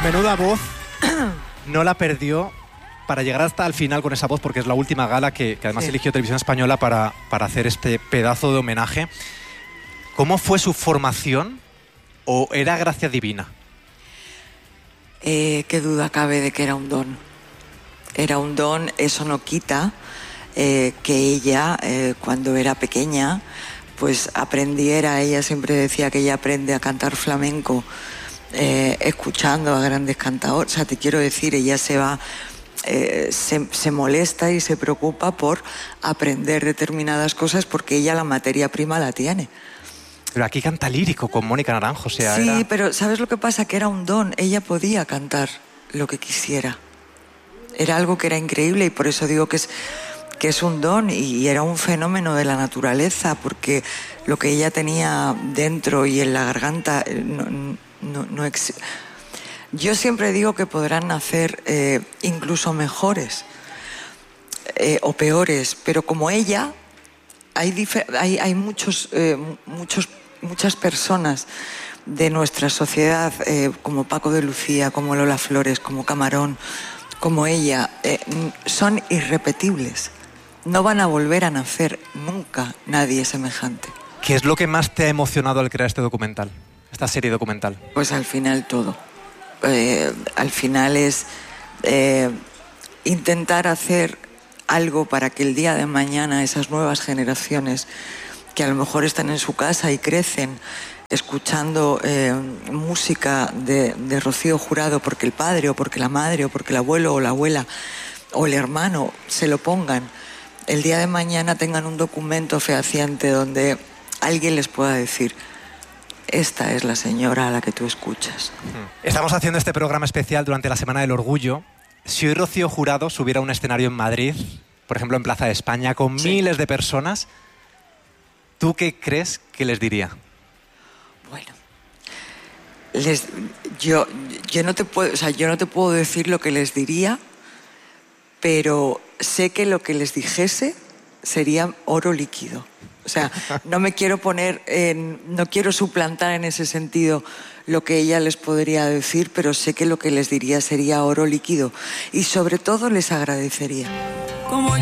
Menuda voz. No la perdió para llegar hasta el final con esa voz, porque es la última gala que además eligió Televisión Española para hacer este pedazo de homenaje. ¿Cómo fue su formación o era gracia divina? Qué duda cabe de que era un don. Era un don, eso no quita que ella, cuando era pequeña, pues aprendiera. Ella siempre decía que ella aprende a cantar flamenco escuchando a grandes cantadores. O sea, te quiero decir, ella se molesta y se preocupa por aprender determinadas cosas porque ella la materia prima la tiene. Pero aquí canta lírico con Mónica Naranjo, o sea, sí, era... pero ¿sabes lo que pasa? Que era un don. Ella podía cantar lo que quisiera. Era algo que era increíble y por eso digo que es un don y era un fenómeno de la naturaleza, porque lo que ella tenía dentro y en la garganta no existe. Yo siempre digo que podrán nacer incluso mejores o peores, pero como ella hay muchas personas de nuestra sociedad, como Paco de Lucía, como Lola Flores, como Camarón, como ella, son irrepetibles. No van a volver a nacer nunca nadie semejante. ¿Qué es lo que más te ha emocionado al crear este documental, esta serie documental? Pues al final todo. Al final es intentar hacer algo para que el día de mañana esas nuevas generaciones que a lo mejor están en su casa y crecen escuchando música de Rocío Jurado porque el padre o porque la madre o porque el abuelo o la abuela o el hermano se lo pongan, el día de mañana tengan un documento fehaciente donde alguien les pueda decir: esta es la señora a la que tú escuchas. Estamos haciendo este programa especial durante la Semana del Orgullo. Si hoy Rocío Jurado subiera a un escenario en Madrid, por ejemplo en Plaza de España, con miles de personas, ¿tú qué crees que les diría? Bueno, yo no te puedo decir lo que les diría, pero sé que lo que les dijese sería oro líquido. O sea, no me quiero no quiero suplantar en ese sentido lo que ella les podría decir, pero sé que lo que les diría sería oro líquido y sobre todo les agradecería.